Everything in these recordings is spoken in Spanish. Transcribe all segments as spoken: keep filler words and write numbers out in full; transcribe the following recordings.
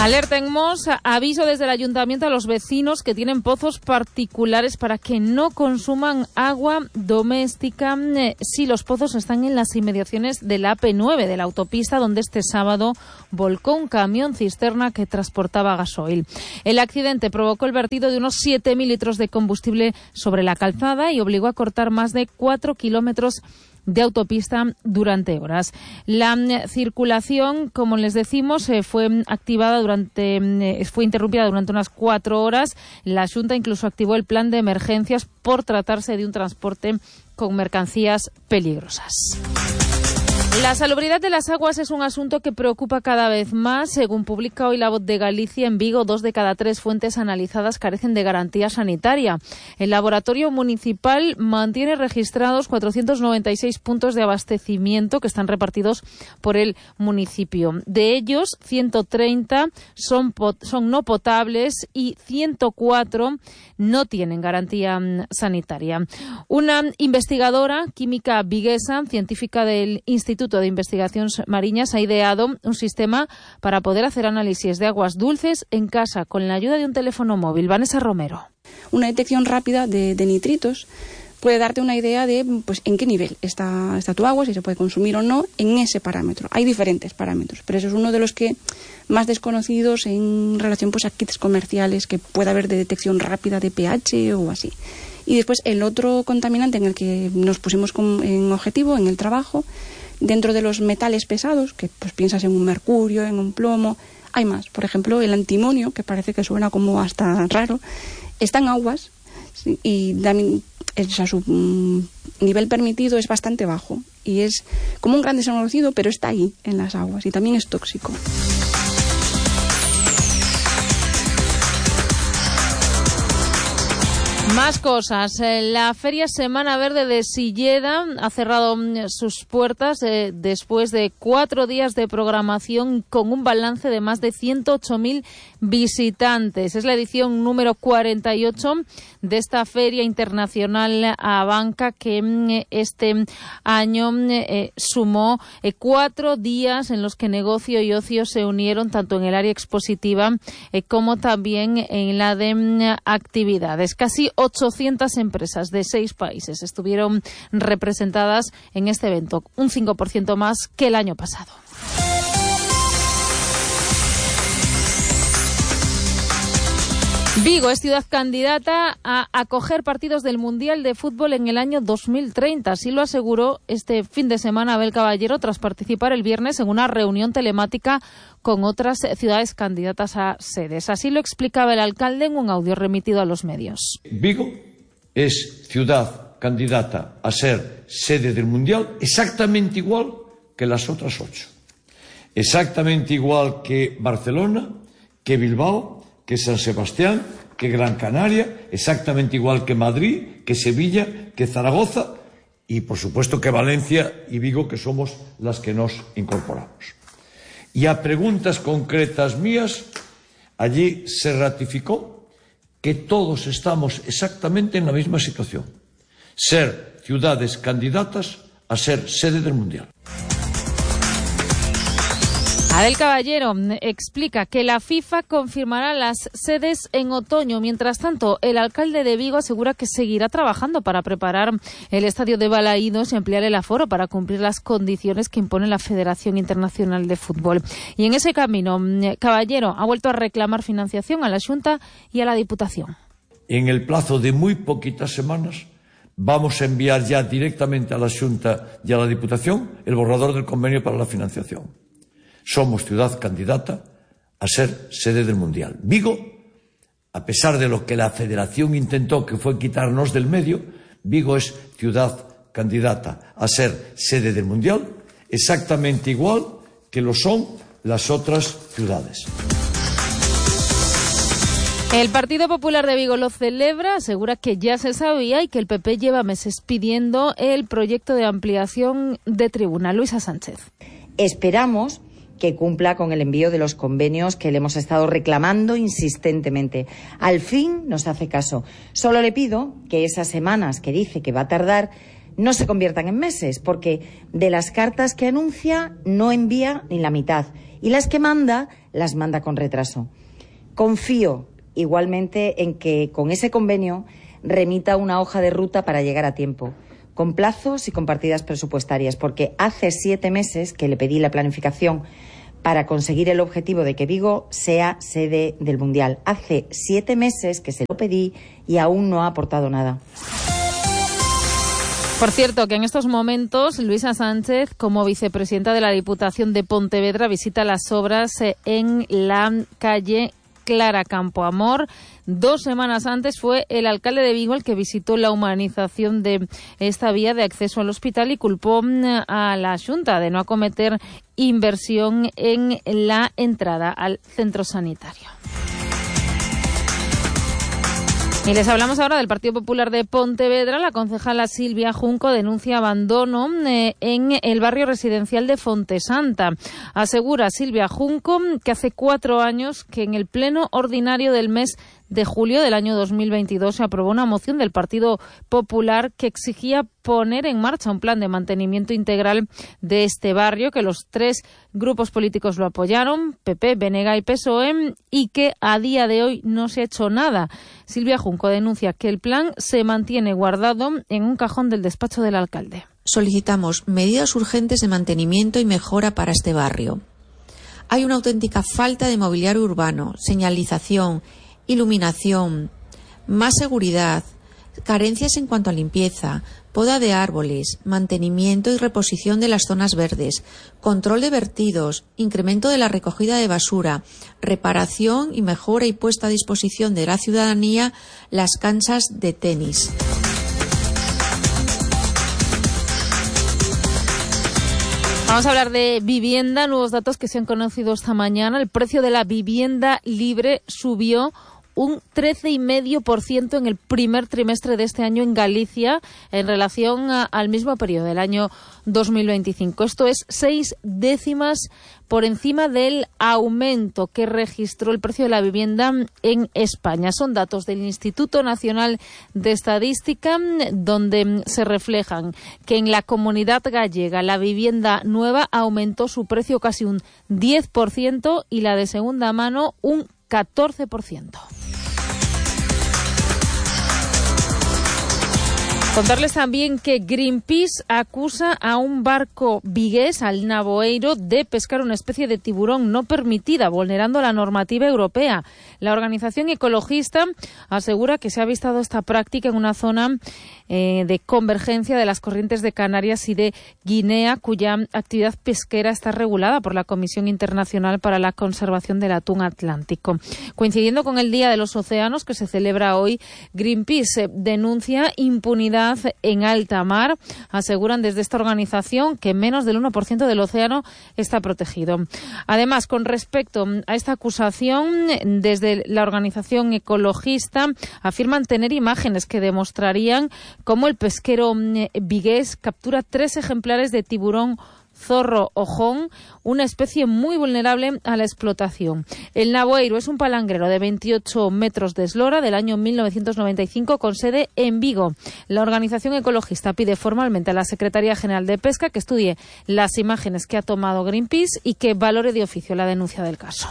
Alerta en Mos, aviso desde el ayuntamiento a los vecinos que tienen pozos particulares para que no consuman agua doméstica eh, si los pozos están en las inmediaciones de la A P nueve, de la autopista, donde este sábado volcó un camión cisterna que transportaba gasoil. El accidente provocó el vertido de unos siete mil litros de combustible sobre la calzada y obligó a cortar más de cuatro kilómetros de autopista durante horas. La mm, circulación, como les decimos, eh, fue activada durante, eh, fue interrumpida durante unas cuatro horas. La Xunta incluso activó el plan de emergencias por tratarse de un transporte con mercancías peligrosas. La salubridad de las aguas es un asunto que preocupa cada vez más. Según publica hoy La Voz de Galicia, en Vigo, dos de cada tres fuentes analizadas carecen de garantía sanitaria. El laboratorio municipal mantiene registrados cuatrocientos noventa y seis puntos de abastecimiento que están repartidos por el municipio. De ellos, ciento treinta son, pot- son no potables y ciento cuatro no tienen garantía mm, sanitaria. Una investigadora química viguesa, científica del Instituto de Investigaciones Mariñas, ha ideado un sistema para poder hacer análisis de aguas dulces en casa con la ayuda de un teléfono móvil. Vanessa Romero. Una detección rápida de, de nitritos puede darte una idea de pues en qué nivel está, está tu agua, si se puede consumir o no en ese parámetro. Hay diferentes parámetros, pero eso es uno de los que más desconocidos en relación pues a kits comerciales que pueda haber de detección rápida de pH o así. Y después el otro contaminante en el que nos pusimos con, en objetivo en el trabajo, dentro de los metales pesados, que pues piensas en un mercurio, en un plomo, hay más. Por ejemplo, el antimonio, que parece que suena como hasta raro, está en aguas y también, o sea, su mm, nivel permitido es bastante bajo y es como un gran desconocido, pero está ahí en las aguas y también es tóxico. Más cosas. La Feria Semana Verde de Silleda ha cerrado sus puertas eh, después de cuatro días de programación con un balance de más de ciento ocho mil visitantes. Es la edición número cuarenta y ocho de esta Feria Internacional a Banca que este año eh, sumó eh, cuatro días en los que negocio y ocio se unieron tanto en el área expositiva eh, como también en la de mm, actividades. Casi ochocientas empresas de seis países estuvieron representadas en este evento, un cinco por ciento más que el año pasado. Vigo es ciudad candidata a acoger partidos del Mundial de Fútbol en el año dos mil treinta. Así lo aseguró este fin de semana Abel Caballero tras participar el viernes en una reunión telemática con otras ciudades candidatas a sedes. Así lo explicaba el alcalde en un audio remitido a los medios. Vigo es ciudad candidata a ser sede del Mundial exactamente igual que las otras ocho. Exactamente igual que Barcelona, que Bilbao, que San Sebastián, que Gran Canaria, exactamente igual que Madrid, que Sevilla, que Zaragoza y, por supuesto, que Valencia y Vigo, que somos las que nos incorporamos. Y a preguntas concretas mías, allí se ratificó que todos estamos exactamente en la misma situación. Ser ciudades candidatas a ser sede del Mundial. Abel Caballero explica que la FIFA confirmará las sedes en otoño. Mientras tanto, el alcalde de Vigo asegura que seguirá trabajando para preparar el estadio de Balaídos y ampliar el aforo para cumplir las condiciones que impone la Federación Internacional de Fútbol. Y en ese camino, Caballero ha vuelto a reclamar financiación a la Xunta y a la Diputación. En el plazo de muy poquitas semanas vamos a enviar ya directamente a la Xunta y a la Diputación el borrador del convenio para la financiación. Somos ciudad candidata a ser sede del Mundial. Vigo, a pesar de lo que la Federación intentó, que fue quitarnos del medio, Vigo es ciudad candidata a ser sede del Mundial, exactamente igual que lo son las otras ciudades. El Partido Popular de Vigo lo celebra, asegura que ya se sabía y que el P P lleva meses pidiendo el proyecto de ampliación de tribuna. Luisa Sánchez. Esperamos que cumpla con el envío de los convenios que le hemos estado reclamando insistentemente. Al fin nos hace caso. Solo le pido que esas semanas que dice que va a tardar no se conviertan en meses, porque de las cartas que anuncia no envía ni la mitad. y las que manda, las manda con retraso. Confío igualmente en que con ese convenio remita una hoja de ruta para llegar a tiempo, con plazos y con partidas presupuestarias, porque hace siete meses que le pedí la planificación para conseguir el objetivo de que Vigo sea sede del Mundial. Hace siete meses que se lo pedí y aún no ha aportado nada. Por cierto, que en estos momentos Luisa Sánchez, como vicepresidenta de la Diputación de Pontevedra, visita las obras en la calle Clara Campoamor. Dos semanas antes fue el alcalde de Vigo el que visitó la humanización de esta vía de acceso al hospital y culpó a la Xunta de no acometer inversión en la entrada al centro sanitario. Y les hablamos ahora del Partido Popular de Pontevedra. La concejala Silvia Junco denuncia abandono eh, en el barrio residencial de Fontesanta. Asegura Silvia Junco que hace cuatro años que en el pleno ordinario del mes de julio del año dos mil veintidós se aprobó una moción del Partido Popular que exigía poner en marcha un plan de mantenimiento integral de este barrio, que los tres grupos políticos lo apoyaron, P P, B N G y P S O E, y que a día de hoy no se ha hecho nada. Silvia Junco denuncia que el plan se mantiene guardado en un cajón del despacho del alcalde. Solicitamos medidas urgentes de mantenimiento y mejora para este barrio. Hay una auténtica falta de mobiliario urbano, señalización, iluminación, más seguridad, carencias en cuanto a limpieza, poda de árboles, mantenimiento y reposición de las zonas verdes, control de vertidos, incremento de la recogida de basura, reparación y mejora y puesta a disposición de la ciudadanía las canchas de tenis. Vamos a hablar de vivienda, nuevos datos que se han conocido esta mañana. El precio de la vivienda libre subió un trece coma cinco por ciento en el primer trimestre de este año en Galicia en relación a, al mismo periodo del año dos mil veinticinco. Esto es seis décimas por encima del aumento que registró el precio de la vivienda en España. Son datos del Instituto Nacional de Estadística, donde se reflejan que en la Comunidad Gallega la vivienda nueva aumentó su precio casi un diez por ciento y la de segunda mano un catorce por ciento. Contarles también que Greenpeace acusa a un barco vigués, al Navoeiro, de pescar una especie de tiburón no permitida, vulnerando la normativa europea. La organización ecologista asegura que se ha avistado esta práctica en una zona eh, de convergencia de las corrientes de Canarias y de Guinea, cuya actividad pesquera está regulada por la Comisión Internacional para la Conservación del Atún Atlántico. Coincidiendo con el Día de los Océanos, que se celebra hoy, Greenpeace denuncia impunidad en alta mar. Aseguran desde esta organización que menos del uno por ciento del océano está protegido. Además, con respecto a esta acusación, desde la organización ecologista afirman tener imágenes que demostrarían cómo el pesquero vigués captura tres ejemplares de tiburón zorro ojón, una especie muy vulnerable a la explotación. El Navoeiro es un palangrero de veintiocho metros de eslora del año mil novecientos noventa y cinco con sede en Vigo. La organización ecologista pide formalmente a la Secretaría General de Pesca que estudie las imágenes que ha tomado Greenpeace y que valore de oficio la denuncia del caso.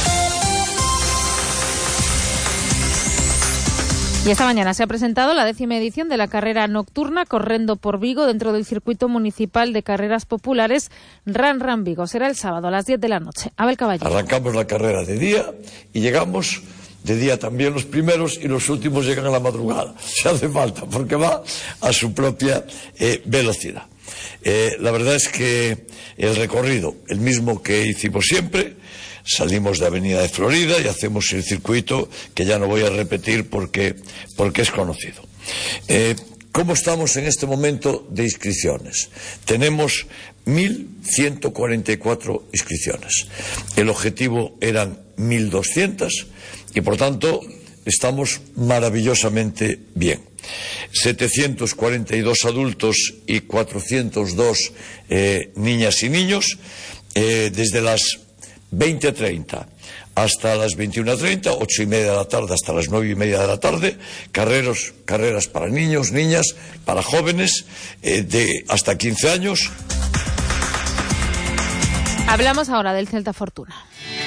Y esta mañana se ha presentado la décima edición de la carrera nocturna Correndo por Vigo dentro del circuito municipal de carreras populares Ran Ran Vigo. Será el sábado a las diez de la noche. Abel Caballero. Arrancamos la carrera de día y llegamos de día también los primeros y los últimos llegan a la madrugada. Se hace falta porque va a su propia eh, velocidad. Eh, la verdad es que el recorrido, el mismo que hicimos siempre. Salimos de Avenida de Florida y hacemos el circuito que ya no voy a repetir porque, porque es conocido. Eh, ¿Cómo estamos en este momento de inscripciones? Tenemos mil ciento cuarenta y cuatro inscripciones. El objetivo eran mil doscientas y, por tanto, estamos maravillosamente bien. setecientos cuarenta y dos adultos y cuatrocientos dos eh, niñas y niños, eh, desde las veinte treinta hasta las veintiuna treinta, ocho y media de la tarde hasta las nueve y media de la tarde, carreros, carreras para niños, niñas, para jóvenes eh, de hasta quince años. Hablamos ahora del Celta Fortuna.